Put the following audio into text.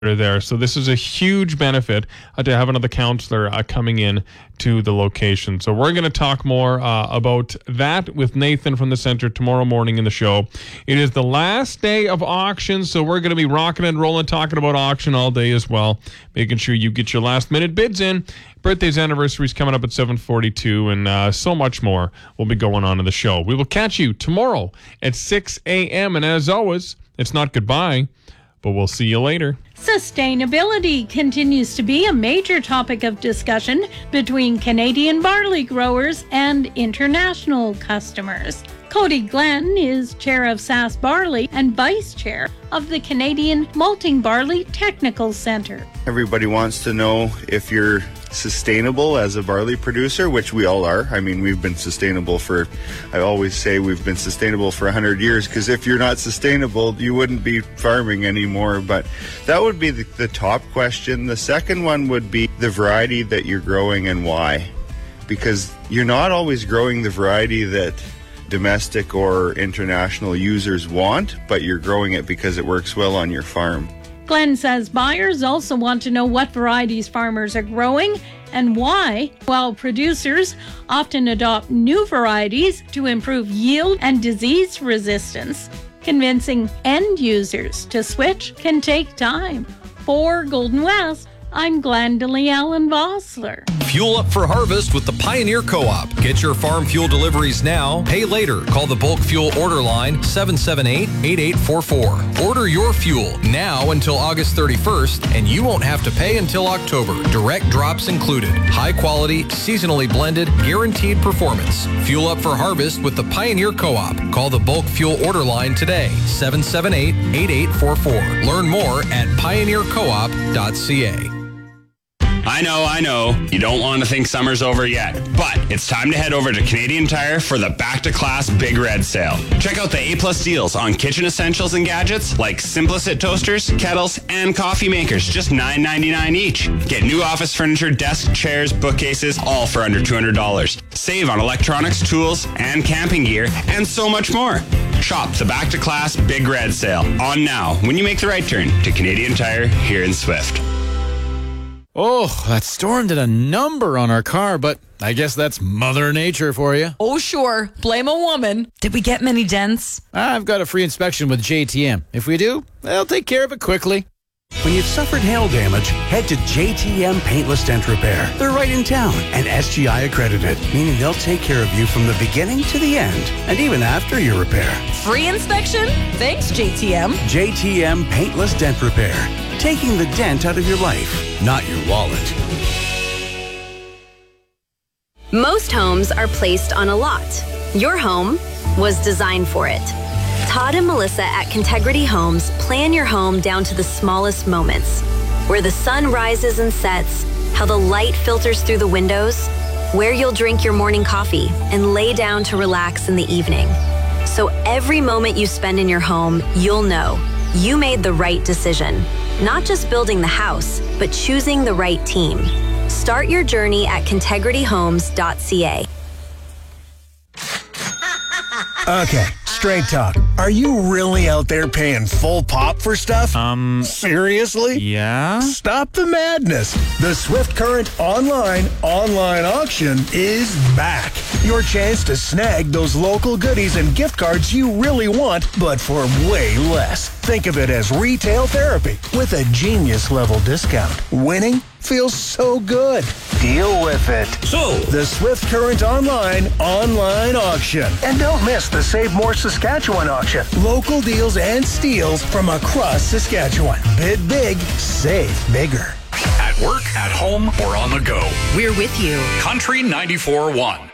there. So this is a huge benefit to have another counselor coming in to the location. So we're going to talk more about that with Nathan from the center tomorrow morning in the show. It is the last day of auction, so we're going to be rocking and rolling, talking about auction all day as well, making sure you get your last minute bids in. Birthdays, anniversaries coming up at 7:42, and so much more will be going on in the show. We will catch you tomorrow at 6 a.m. And as always, it's not goodbye, but we'll see you later. Sustainability continues to be a major topic of discussion between Canadian barley growers and international customers. Cody Glenn is chair of SAS Barley and vice chair of the Canadian Malting Barley Technical Centre. Everybody wants to know if you're sustainable as a barley producer, which we all are. I mean, we've been sustainable I always say we've been sustainable for 100 years, because if you're not sustainable, you wouldn't be farming anymore. But that would be the top question. The second one would be the variety that you're growing and why. Because you're not always growing the variety that domestic or international users want, but you're growing it because it works well on your farm. Glenn says buyers also want to know what varieties farmers are growing and why, while producers often adopt new varieties to improve yield and disease resistance. Convincing end users to switch can take time. For Golden West, I'm Glendalee Allen Vossler. Fuel up for harvest with the Pioneer Co-op. Get your farm fuel deliveries now. Pay later. Call the bulk fuel order line 778-8844. Order your fuel now until August 31st, and you won't have to pay until October. Direct drops included. High quality, seasonally blended, guaranteed performance. Fuel up for harvest with the Pioneer Co-op. Call the bulk fuel order line today. 778-8844. Learn more at pioneercoop.ca. I know, you don't want to think summer's over yet, but it's time to head over to Canadian Tire for the back-to-class Big Red Sale. Check out the A-plus deals on kitchen essentials and gadgets like Simplicit toasters, kettles, and coffee makers, just $9.99 each. Get new office furniture, desk, chairs, bookcases, all for under $200. Save on electronics, tools, and camping gear, and so much more. Shop the back-to-class Big Red Sale on now when you make the right turn to Canadian Tire here in Swift. Oh, that storm did a number on our car, but I guess that's Mother Nature for you. Oh, sure. Blame a woman. Did we get many dents? I've got a free inspection with JTM. If we do, they'll take care of it quickly. When you've suffered hail damage, head to JTM Paintless Dent Repair. They're right in town and SGI accredited, meaning they'll take care of you from the beginning to the end, and even after your repair. Free inspection? Thanks, JTM. JTM Paintless Dent Repair. Taking the dent out of your life, not your wallet. Most homes are placed on a lot. Your home was designed for it. Todd and Melissa at Contegrity Homes plan your home down to the smallest moments. Where the sun rises and sets, how the light filters through the windows, where you'll drink your morning coffee and lay down to relax in the evening. So every moment you spend in your home, you'll know you made the right decision. Not just building the house, but choosing the right team. Start your journey at contegrityhomes.ca. Okay, straight talk. Are you really out there paying full pop for stuff? Seriously? Yeah? Stop the madness. The Swift Current online auction is back. Your chance to snag those local goodies and gift cards you really want, but for way less. Think of it as retail therapy with a genius-level discount. Winning feels so good. Deal with it. So, The Swift Current online auction. And don't miss the Save More Saskatchewan auction. Local deals and steals from across Saskatchewan. Bid big, save bigger. At work, at home, or on the go. We're with you. Country 94.1.